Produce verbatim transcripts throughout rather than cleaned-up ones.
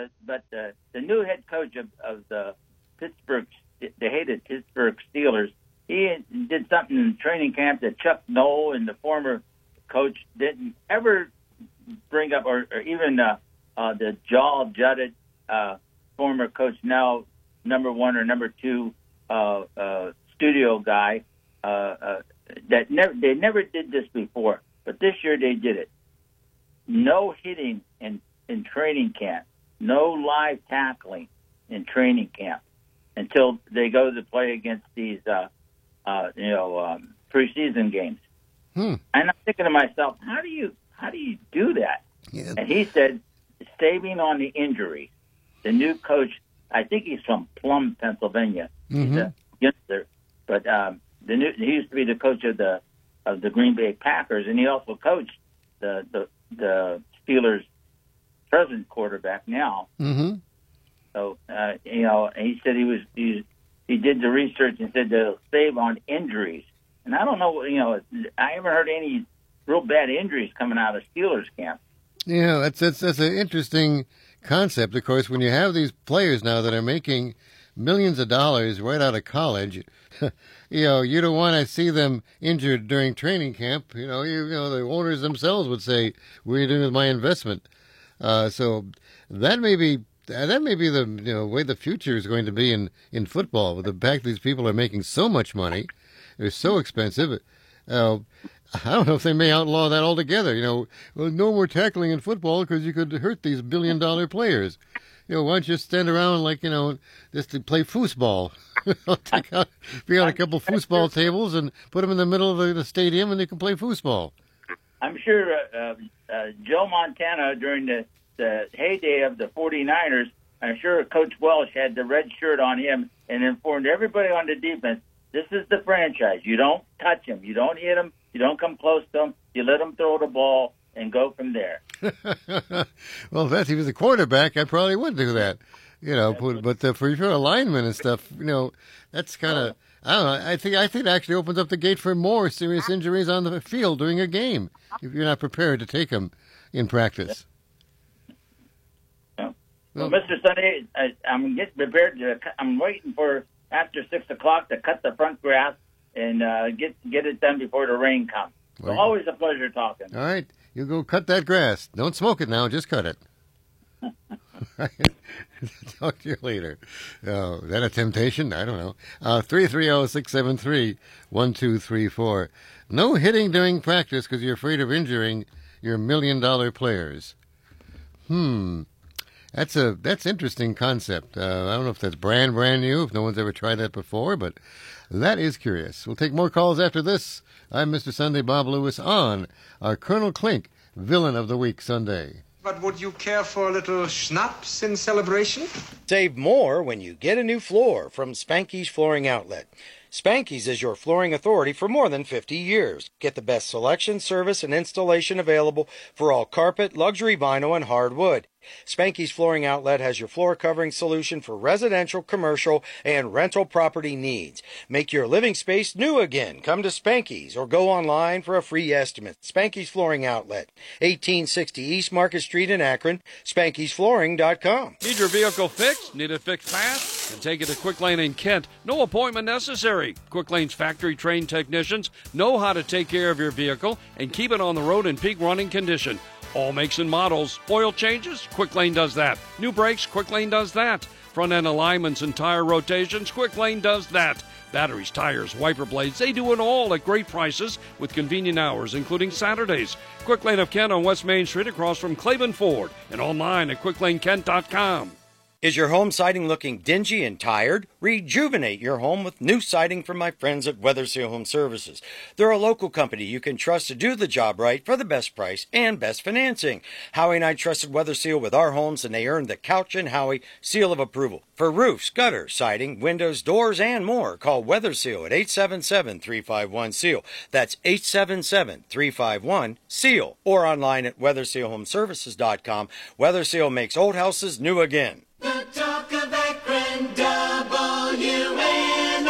the, but the, the new head coach of, of the Pittsburgh, the hated Pittsburgh Steelers, he did something in training camp that Chuck Noll and the former coach didn't ever bring up, or, or even uh, uh, the jaw-jutted uh, former coach, now number one or number two uh, uh, studio guy, uh, uh, that never they never did this before, but this year they did it. No hitting in, in training camp, no live tackling in training camp until they go to play against these, uh, uh, you know, um, preseason games. Hmm. And I'm thinking to myself, how do you how do you do that? Yeah. And he said, saving on the injury. The new coach, I think he's from Plum, Pennsylvania. Mm-hmm. He's a youngster, but um, the new, he used to be the coach of the of the Green Bay Packers, and he also coached the the, the Steelers' present quarterback now. Mm-hmm. So uh, you know, and he said he was he, he did the research and said they'll save on injuries. And I don't know, you know, I haven't heard any real bad injuries coming out of Steelers camp. Yeah, that's that's that's an interesting concept. Of course, when you have these players now that are making millions of dollars right out of college, you know, you don't want to see them injured during training camp. You know, you, you know, the owners themselves would say, "What are you doing with my investment?" Uh, so that may be that may be the you know way the future is going to be in in football. With the fact these people are making so much money, they're so expensive. Uh, I don't know if they may outlaw that altogether. You know, well, no more tackling in football because you could hurt these billion-dollar players. You know, why don't you stand around like, you know, just to play foosball? Take out, bring out a couple foosball tables and put them in the middle of the, the stadium, and they can play foosball. I'm sure uh, uh, Joe Montana, during the, the heyday of the 49ers, I'm sure Coach Welsh had the red shirt on him and informed everybody on the defense, this is the franchise. You don't touch him. You don't hit him. You don't come close to him. You let him throw the ball and go from there. Well, if that's, he was a quarterback, I probably would do that. You know, but, but uh, for your alignment and stuff, you know, that's kind of, I don't know, I think I think it actually opens up the gate for more serious injuries on the field during a game if you're not prepared to take them in practice. Well, well Mister Sunday, I, I'm getting prepared to, I'm waiting for after six o'clock to cut the front grass and uh, get get it done before the rain comes. So Right. Always a pleasure talking. All right, you go cut that grass. Don't smoke it now, just cut it. Talk to you later. Oh, is that a temptation? I don't know. Uh, three three zero, six seven three, one two three four. No hitting during practice because you're afraid of injuring your million-dollar players. Hmm. That's a that's interesting concept. Uh, I don't know if that's brand brand new, if no one's ever tried that before, but that is curious. We'll take more calls after this. I'm Mister Sunday Bob Lewis on our Colonel Klink Villain of the Week Sunday. But would you care for a little schnapps in celebration? Save more when you get a new floor from Spanky's Flooring Outlet. Spanky's is your flooring authority for more than fifty years. Get the best selection, service, and installation available for all carpet, luxury vinyl, and hardwood. Spanky's Flooring Outlet has your floor covering solution for residential, commercial, and rental property needs. Make your living space new again. Come to Spanky's or go online for a free estimate. Spanky's Flooring Outlet, eighteen sixty East Market Street in Akron, Spankys Flooring dot com. Need your vehicle fixed? Need it fixed fast? Then take it to Quick Lane in Kent. No appointment necessary. Quick Lane's factory-trained technicians know how to take care of your vehicle and keep it on the road in peak running condition. All makes and models. Oil changes? Quick Lane does that. New brakes? Quick Lane does that. Front end alignments and tire rotations? Quick Lane does that. Batteries, tires, wiper blades, they do it all at great prices with convenient hours, including Saturdays. Quick Lane of Kent on West Main Street across from Claiborne Ford and online at quick lane kent dot com. Is your home siding looking dingy and tired? Rejuvenate your home with new siding from my friends at Weather Seal Home Services. They're a local company you can trust to do the job right for the best price and best financing. Howie and I trusted Weather Seal with our homes, and they earned the Couch and Howie seal of approval. For roofs, gutters, siding, windows, doors, and more, call Weather Seal at eight seven seven, three five one, S E A L. That's eight seven seven, three five one, S E A L. Or online at weather seal home services dot com. Weather Seal makes old houses new again. The talk of Akron, W N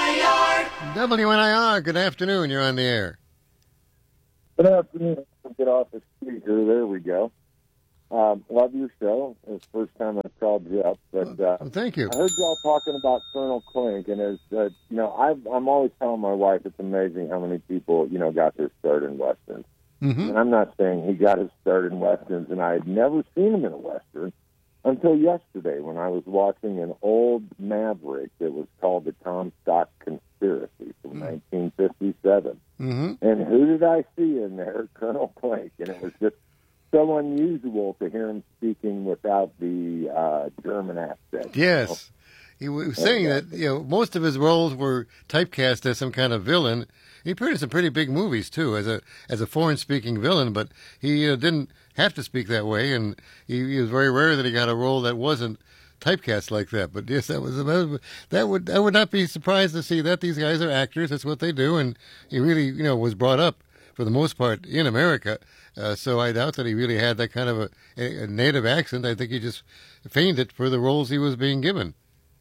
I R. W N I R, good afternoon. You're on the air. Good afternoon. Get off the speaker. There we go. Um, love your show. It's the first time I've called you up, but uh, well, thank you. I heard y'all talking about Colonel Klink, and as uh, you know, I've, I'm always telling my wife it's amazing how many people you know got their start in westerns. Mm-hmm. And I'm not saying he got his start in westerns, and I had never seen him in a western until yesterday when I was watching an old Maverick that was called the Comstock Conspiracy from mm-hmm. nineteen fifty-seven. Mm-hmm. And who did I see in there? Colonel Klink, and it was just so unusual to hear him speaking without the uh, German accent. Yes. He was saying that you know most of his roles were typecast as some kind of villain. He appeared in some pretty big movies too, as a as a foreign-speaking villain. But he uh, didn't have to speak that way, and he, he was very rare that he got a role that wasn't typecast like that. But yes, that was that would I would not be surprised to see that. These guys are actors; that's what they do, and he really you know was brought up for the most part in America. Uh, so I doubt that he really had that kind of a, a, a native accent. I think he just feigned it for the roles he was being given.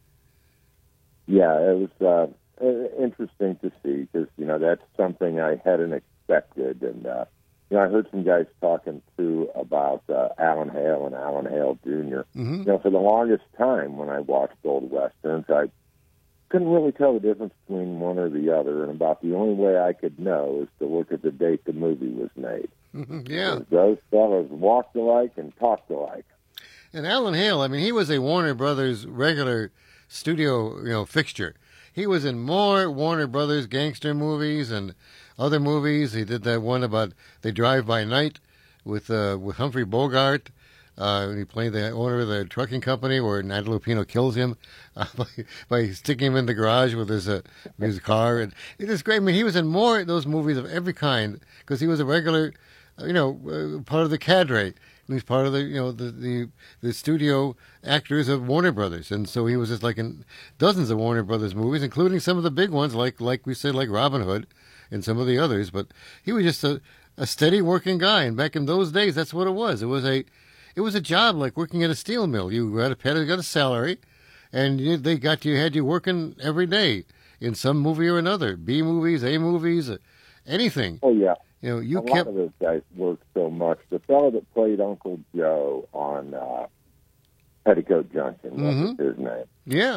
Yeah, it was uh, interesting to see because, you know, that's something I hadn't expected. And, uh, you know, I heard some guys talking, too, about uh, Alan Hale and Alan Hale Junior Mm-hmm. You know, for the longest time when I watched old Westerns, I couldn't really tell the difference between one or the other. And about the only way I could know is to look at the date the movie was made. Mm-hmm. Yeah. Those fellas walked alike and talked alike. And Alan Hale, I mean, he was a Warner Brothers regular studio, you know, fixture. He was in more Warner Brothers gangster movies and other movies. He did that one about They Drive by Night with uh, with Humphrey Bogart. Uh, he played the owner of the trucking company where Natalie Lupino kills him uh, by, by sticking him in the garage with his uh, his car. And it is great. I mean, he was in more of those movies of every kind because he was a regular, you know, uh, part of the cadre. He was part of the, you know, the, the the studio actors of Warner Brothers, and so he was just like in dozens of Warner Brothers movies, including some of the big ones, like like we said, like Robin Hood, and some of the others. But he was just a, a steady working guy, and back in those days, that's what it was. It was a it was a job like working at a steel mill. You got a got a salary, and you, they got you had you working every day in some movie or another, B movies, A movies, anything. Oh yeah. You know, you a kept... lot of those guys worked so much. The fellow that played Uncle Joe on uh, Petticoat Junction, mm-hmm. what was his name? Yeah.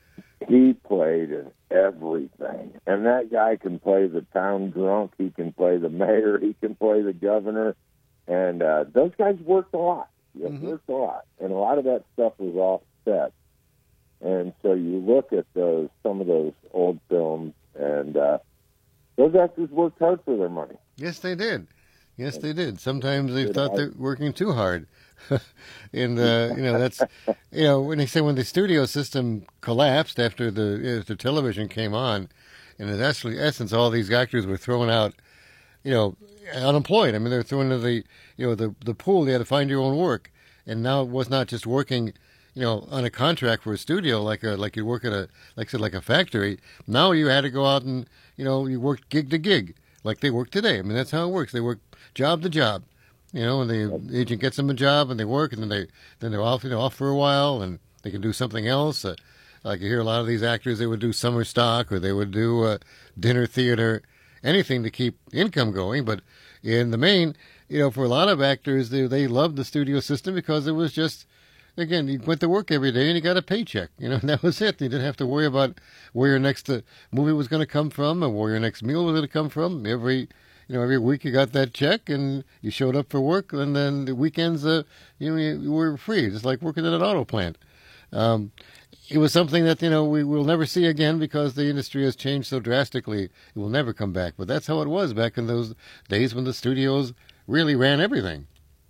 He played in everything. And that guy can play the town drunk. He can play the mayor. He can play the governor. And uh, those guys worked a lot. They mm-hmm. worked a lot. And a lot of that stuff was offset. And so you look at those some of those old films, and uh, those actors worked hard for their money. Yes, they did. Yes, they did. Sometimes they thought they were working too hard. and, uh, you know, that's, you know, when they say when the studio system collapsed after the after television came on, and in actually essence, all these actors were thrown out, you know, unemployed. I mean, they were thrown into the, you know, the, the pool. You had to find your own work. And now it was not just working, you know, on a contract for a studio like a, like you work at a, like I said, like a factory. Now you had to go out and, you know, you worked gig to gig. Like they work today. I mean, that's how it works. They work job to job, you know, and the agent gets them a job and they work, and then they then they're off, you know, off for a while, and they can do something else. Uh, like you hear a lot of these actors, they would do summer stock, or they would do uh, dinner theater, anything to keep income going. But in the main, you know, for a lot of actors, they they loved the studio system because it was just, again, you went to work every day and you got a paycheck, you know, and that was it. You didn't have to worry about where your next uh, movie was going to come from or where your next meal was going to come from. Every, you know, every week you got that check and you showed up for work, and then the weekends, uh, you know, you, you were free, just like working at an auto plant. Um, it was something that, you know, we will never see again because the industry has changed so drastically. It will never come back. But that's how it was back in those days when the studios really ran everything.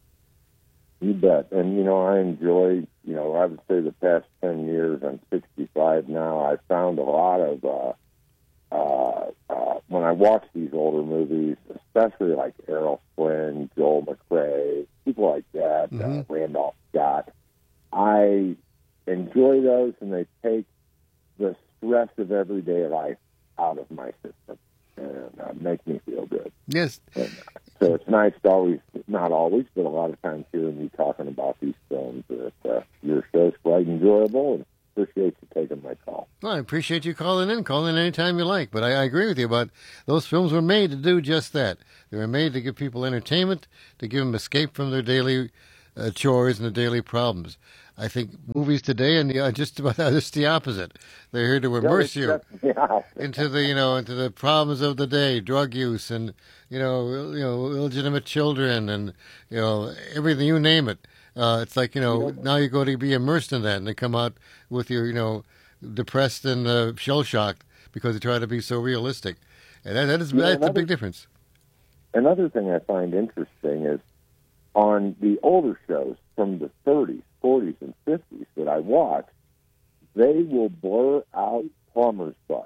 You bet. And, you know, I enjoy, you know, I would say the past ten years, I'm sixty-five now, I found a lot of, uh, uh, uh, when I watch these older movies, especially like Errol Flynn, Joel McRae, people like that, mm-hmm. uh, Randolph Scott, I enjoy those, and they take the stress of everyday life out of my system and uh, make me feel good. Yes. And, uh, so it's nice to always, not always, but a lot of times hearing you talking about these films. That uh, your show's quite enjoyable, and appreciate you taking my call. Well, I appreciate you calling in. Call in anytime you like. But I, I agree with you about those films were made to do just that. They were made to give people entertainment, to give them escape from their daily uh, chores and the daily problems. I think movies today and are just about just the opposite. They're here to immerse you into the you know into the problems of the day, drug use and you know you know illegitimate children and you know everything, you name it. Uh, it's like you know now you go to be immersed in that and they come out with you you know depressed and uh, shell shocked because they try to be so realistic, and that, that is yeah, that's another, a big difference. Another thing I find interesting is on the older shows from the thirties, forties, and fifties that I watch, they will blur out plumber's butt.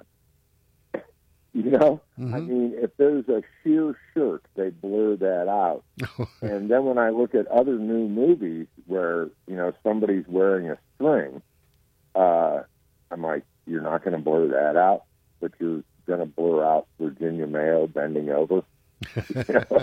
You know? Mm-hmm. I mean, if there's a sheer shirt, they blur that out. And then when I look at other new movies where, you know, somebody's wearing a string, uh, I'm like, you're not going to blur that out, but you're going to blur out Virginia Mayo bending over. You know?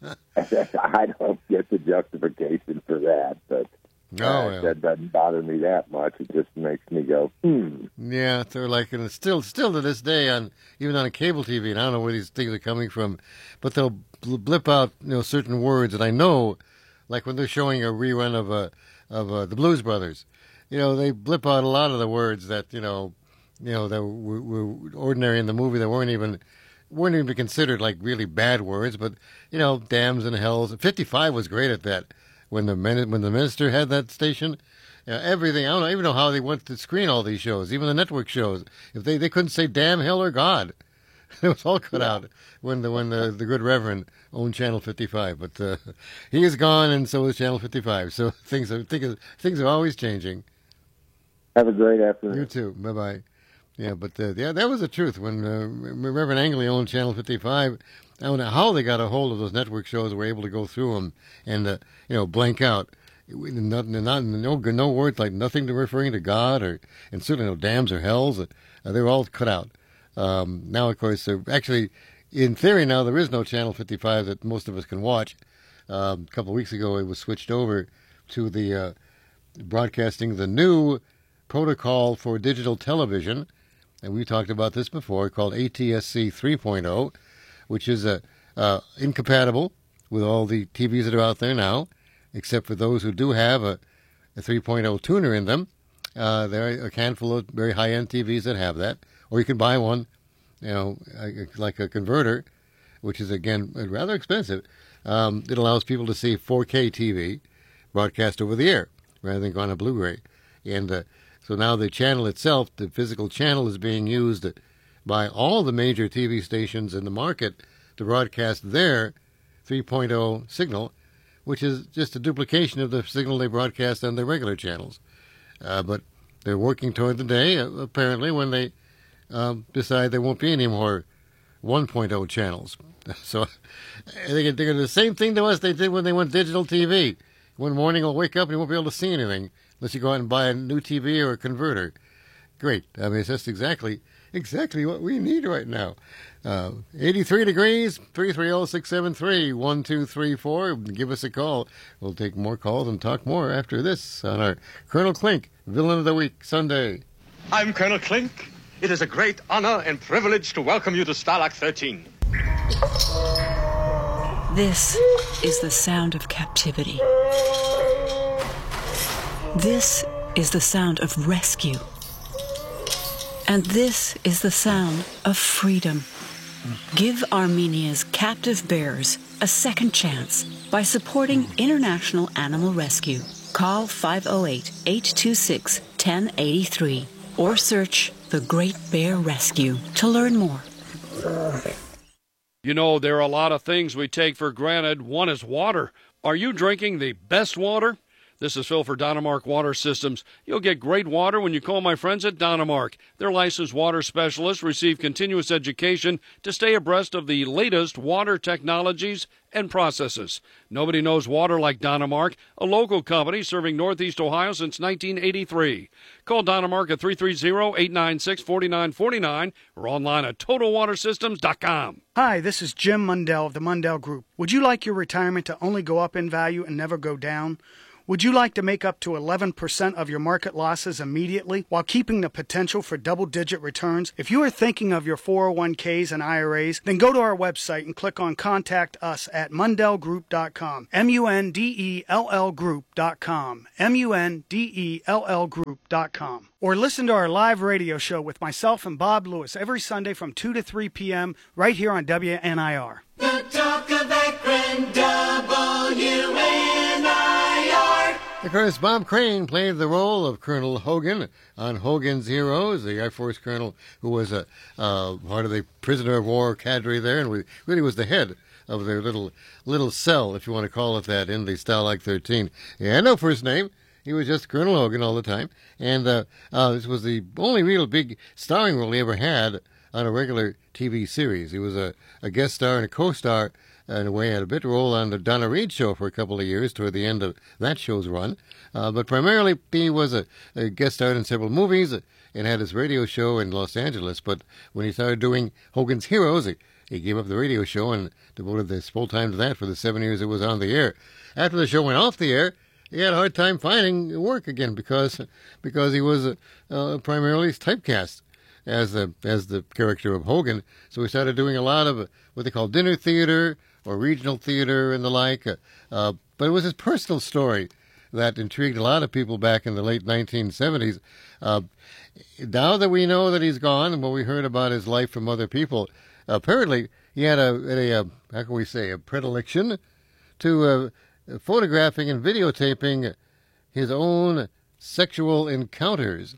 I don't get the justification for that, but oh, uh, yeah. that doesn't bother me that much. It just makes me go, hmm. Yeah, they're like, and it's still, still to this day, on even on a cable T V, and I don't know where these things are coming from, but they'll blip out, you know, certain words, and I know, like when they're showing a rerun of uh, of uh, the Blues Brothers, you know, they blip out a lot of the words that you know, you know, that were, were ordinary in the movie that weren't even. weren't even considered like really bad words, but you know, dams and hells. fifty-five was great at that. When the when the minister had that station, you know, everything. I don't even know how they went to screen all these shows, even the network shows. If they, they couldn't say damn, hell, or God, it was all cut out when the when the, the good Reverend owned Channel fifty-five. But uh, he is gone, and so is Channel fifty-five. So things are things, things are always changing. Have a great afternoon. You too. Bye bye. Yeah, but uh, yeah, that was the truth. When uh, Reverend Angley owned Channel fifty-five, I don't know how they got a hold of those network shows and were able to go through them and, uh, you know, blank out. Not, not, no, no words like nothing to referring to God or, and certainly no dams or hells. Uh, they were all cut out. Um, now, of course, uh, actually, in theory now, there is no Channel fifty-five that most of us can watch. Um, a couple of weeks ago, it was switched over to the uh, broadcasting the new protocol for digital television. And we talked about this before, called A T S C three point oh, which is uh, uh, incompatible with all the T Vs that are out there now, except for those who do have a, a three point oh tuner in them. Uh, there are a handful of very high-end T Vs that have that. Or you can buy one, you know, like a converter, which is, again, rather expensive. Um, it allows people to see four K T V broadcast over the air rather than on a Blu-ray. And uh, so now the channel itself, the physical channel, is being used by all the major T V stations in the market to broadcast their three point oh signal, which is just a duplication of the signal they broadcast on their regular channels. Uh, but they're working toward the day, uh, apparently, when they um, decide there won't be any more one point oh channels. So they're going to do the same thing to us they did when they went digital T V. One morning you'll wake up and you won't be able to see anything unless you go out and buy a new T V or a converter. Great. I mean, it's just exactly exactly what we need right now. Uh, eighty-three degrees, three three zero, six seven three, one two three four. Give us a call. We'll take more calls and talk more after this on our Colonel Klink Villain of the Week Sunday. I'm Colonel Klink. It is a great honor and privilege to welcome you to Stalag thirteen. This is the sound of captivity. This is the sound of rescue. And this is the sound of freedom. Give Armenia's captive bears a second chance by supporting International Animal Rescue. Call five oh eight, eight two six, one oh eight three or search The Great Bear Rescue to learn more. You know, there are a lot of things we take for granted. One is water. Are you drinking the best water? This is Phil for Dynamark Water Systems. You'll get great water when you call my friends at Dynamark. Their licensed water specialists receive continuous education to stay abreast of the latest water technologies and processes. Nobody knows water like Dynamark, a local company serving Northeast Ohio since nineteen eighty-three. Call Dynamark at three three zero, eight nine six, four nine four nine or online at total water systems dot com. Hi, this is Jim Mundell of the Mundell Group. Would you like your retirement to only go up in value and never go down? Would you like to make up to eleven percent of your market losses immediately while keeping the potential for double-digit returns? If you are thinking of your four oh one k's and I R As, then go to our website and click on Contact Us at mundell group dot com. M U N D E L L group dot com. M U N D E L L group dot com. Or listen to our live radio show with myself and Bob Lewis every Sunday from two to three p.m. right here on W N I R. The Talk of Akron, W N I R. Of course, Bob Crane played the role of Colonel Hogan on Hogan's Heroes, the Air Force colonel who was a uh, part of the prisoner of war cadre there, and we, really was the head of their little little cell, if you want to call it that, in the Stalag thirteen. He had no first name. He was just Colonel Hogan all the time. And uh, uh, this was the only real big starring role he ever had on a regular T V series. He was a, a guest star and a co-star, uh, in a way, had a bit role on the Donna Reed show for a couple of years toward the end of that show's run. Uh, but primarily, he was a, a guest star in several movies and had his radio show in Los Angeles. But when he started doing Hogan's Heroes, he, he gave up the radio show and devoted his full time to that for the seven years it was on the air. After the show went off the air, he had a hard time finding work again because because he was uh, uh, primarily typecast as the as the character of Hogan. So he started doing a lot of what they call dinner theater or regional theater and the like. Uh, uh, but it was his personal story that intrigued a lot of people back in the late nineteen seventies. Uh, now that we know that he's gone and what we heard about his life from other people, apparently he had a, a, a how can we say, a predilection to uh, photographing and videotaping his own sexual encounters.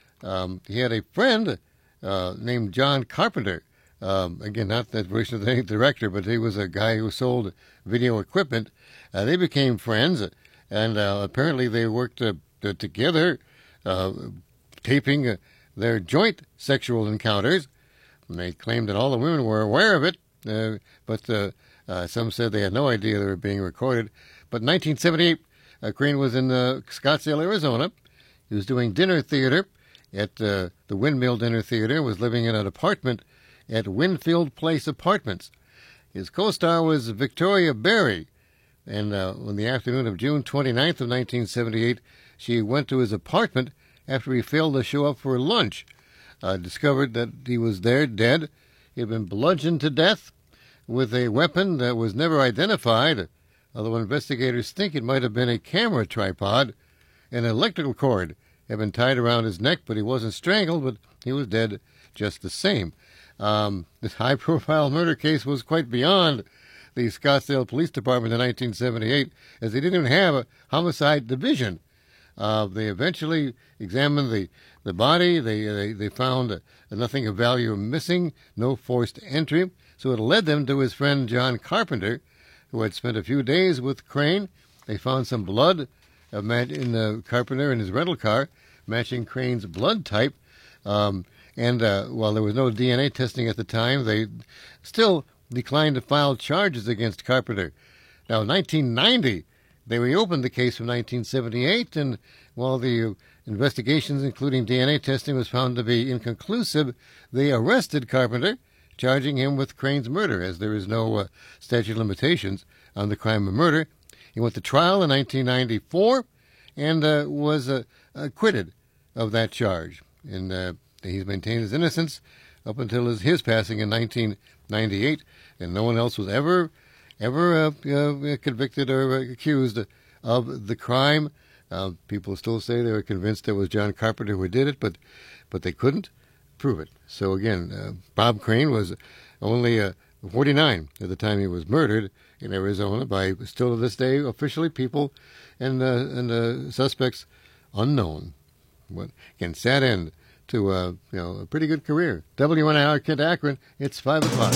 Um, he had a friend uh, named John Carpenter. Um, again, not that version of the director, but he was a guy who sold video equipment. Uh, they became friends, and uh, apparently they worked uh, together, uh, taping uh, their joint sexual encounters. And they claimed that all the women were aware of it, uh, but uh, uh, some said they had no idea they were being recorded. But in nineteen seventy-eight, uh, Crane was in uh, Scottsdale, Arizona. He was doing dinner theater at uh, the Windmill Dinner Theater, was living in an apartment at Winfield Place Apartments. His co-star was Victoria Berry, and uh, on the afternoon of June twenty-ninth of nineteen seventy-eight, she went to his apartment after he failed to show up for lunch. Uh, discovered that he was there dead. He had been bludgeoned to death with a weapon that was never identified, although investigators think it might have been a camera tripod. An electrical cord had been tied around his neck, but he wasn't strangled, but he was dead just the same. Um, this high-profile murder case was quite beyond the Scottsdale Police Department in nineteen seventy-eight, as they didn't even have a homicide division. Uh, they eventually examined the, the body. They, they, they found uh, nothing of value missing, no forced entry. So it led them to his friend John Carpenter, who had spent a few days with Crane. They found some blood uh, in the Carpenter in his rental car, matching Crane's blood type. Um, and uh, while there was no D N A testing at the time, they still declined to file charges against Carpenter. Now, in nineteen ninety, they reopened the case from nineteen seventy-eight, and while the investigations, including D N A testing, was found to be inconclusive, they arrested Carpenter, charging him with Crane's murder, as there is no uh, statute of limitations on the crime of murder. He went to trial in nineteen ninety-four and uh, was uh, acquitted of that charge. And uh, he's maintained his innocence up until his, his passing in nineteen ninety-eight, and no one else was ever, ever uh, uh, convicted or accused of the crime. Uh, people still say they were convinced it was John Carpenter who did it, but but they couldn't prove it. So again, uh, Bob Crane was only uh, forty-nine at the time he was murdered in Arizona by, still to this day, officially people and uh, and uh, suspects unknown. But again, sad end to uh, you know, a pretty good career. W N I R Kent Akron. It's five o'clock.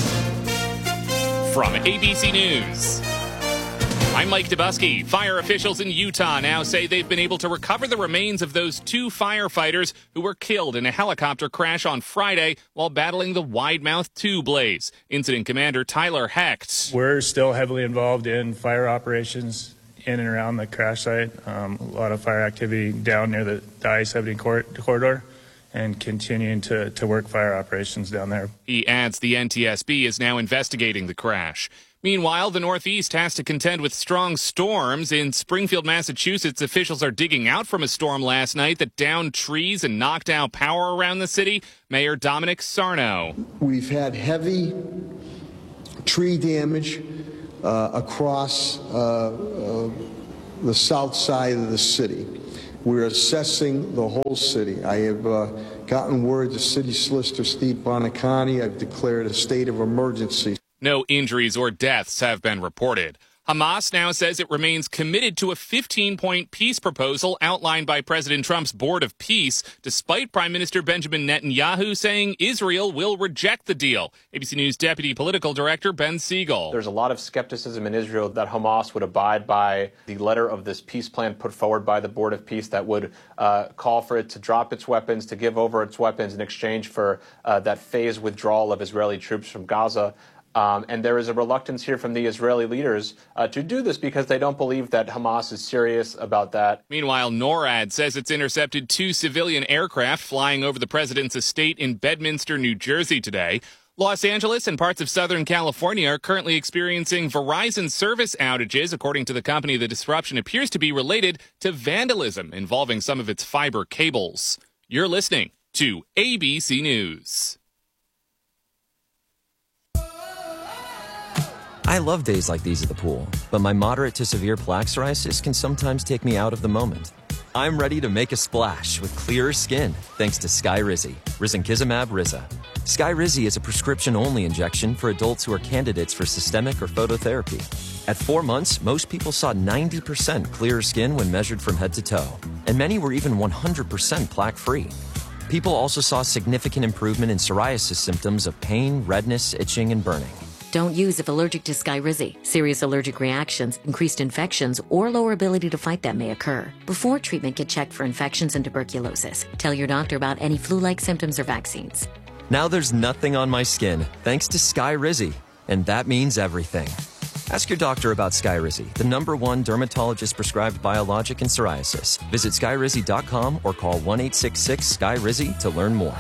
From A B C News, I'm Mike Dubusky. Fire officials in Utah now say they've been able to recover the remains of those two firefighters who were killed in a helicopter crash on Friday while battling the wide-mouthed tube blaze. Incident Commander Tyler Hecht. We're still heavily involved in fire operations in and around the crash site. Um, a lot of fire activity down near the, the I seventy cor- corridor, and continuing to, to work fire operations down there. He adds the N T S B is now investigating the crash. Meanwhile, the Northeast has to contend with strong storms. In Springfield, Massachusetts, officials are digging out from a storm last night that downed trees and knocked out power around the city. Mayor Dominic Sarno. We've had heavy tree damage uh, across uh, uh, the south side of the city. We're assessing the whole city. I have uh, gotten word to City Solicitor Steve Bonaconti. I've declared a state of emergency. No injuries or deaths have been reported. Hamas now says it remains committed to a fifteen-point peace proposal outlined by President Trump's Board of Peace, despite Prime Minister Benjamin Netanyahu saying Israel will reject the deal. A B C News Deputy Political Director Ben Siegel. There's a lot of skepticism in Israel that Hamas would abide by the letter of this peace plan put forward by the Board of Peace that would uh, call for it to drop its weapons, to give over its weapons in exchange for uh, that phased withdrawal of Israeli troops from Gaza. Um, and there is a reluctance here from the Israeli leaders uh, to do this because they don't believe that Hamas is serious about that. Meanwhile, NORAD says it's intercepted two civilian aircraft flying over the president's estate in Bedminster, New Jersey today. Los Angeles and parts of Southern California are currently experiencing Verizon service outages. According to the company, the disruption appears to be related to vandalism involving some of its fiber cables. You're listening to A B C News. I love days like these at the pool, but my moderate to severe plaque psoriasis can sometimes take me out of the moment. I'm ready to make a splash with clearer skin thanks to Skyrizi, risankizumab Riza. Skyrizi is a prescription-only injection for adults who are candidates for systemic or phototherapy. At four months, most people saw ninety percent clearer skin when measured from head to toe, and many were even one hundred percent plaque-free. People also saw significant improvement in psoriasis symptoms of pain, redness, itching, and burning. Don't use if allergic to Skyrizi. Serious allergic reactions, increased infections, or lower ability to fight them may occur. Before treatment, get checked for infections and tuberculosis. Tell your doctor about any flu-like symptoms or vaccines. Now there's nothing on my skin thanks to Skyrizi, and that means everything. Ask your doctor about Skyrizi, the number one dermatologist-prescribed biologic in psoriasis. Visit skyrizi dot com or call one eight six six S K Y R I Z I to learn more.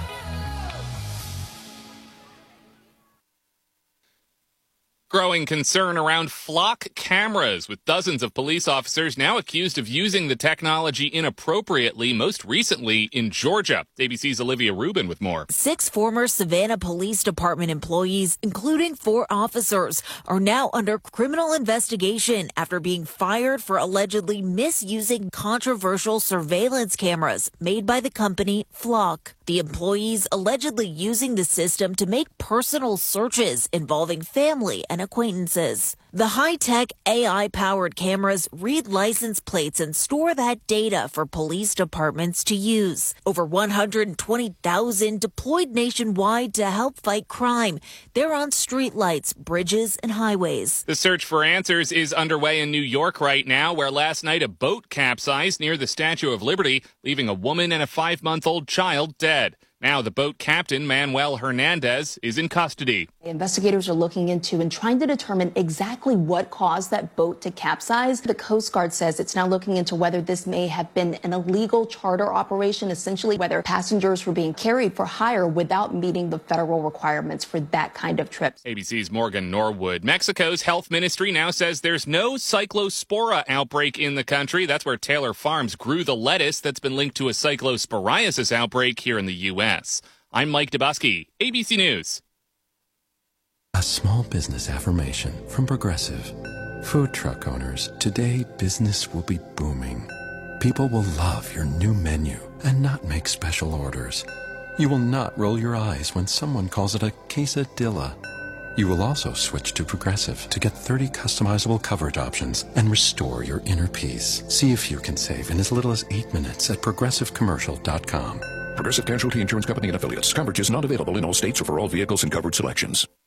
Growing concern around flock cameras, with dozens of police officers now accused of using the technology inappropriately, most recently in Georgia. A B C's Olivia Rubin with more. Six former Savannah Police Department employees, including four officers, are now under criminal investigation after being fired for allegedly misusing controversial surveillance cameras made by the company Flock. The employees allegedly using the system to make personal searches involving family and acquaintances. The high-tech A I-powered cameras read license plates and store that data for police departments to use. Over one hundred twenty thousand deployed nationwide to help fight crime. They're on streetlights, bridges, and highways. The search for answers is underway in New York right now, where last night a boat capsized near the Statue of Liberty, leaving a woman and a five-month-old child dead. Now the boat captain, Manuel Hernandez, is in custody. Investigators are looking into and trying to determine exactly what caused that boat to capsize. The Coast Guard says it's now looking into whether this may have been an illegal charter operation, essentially whether passengers were being carried for hire without meeting the federal requirements for that kind of trip. A B C's Morgan Norwood. Mexico's health ministry now says there's no cyclospora outbreak in the country. That's where Taylor Farms grew the lettuce that's been linked to a cyclosporiasis outbreak here in the U S I'm Mike Dubusky, A B C News. A small business affirmation from Progressive. Food truck owners, today business will be booming. People will love your new menu and not make special orders. You will not roll your eyes when someone calls it a quesadilla. You will also switch to Progressive to get thirty customizable coverage options and restore your inner peace. See if you can save in as little as eight minutes at progressive commercial dot com. Progressive Casualty Insurance Company and Affiliates. Coverage is not available in all states or for all vehicles and covered selections.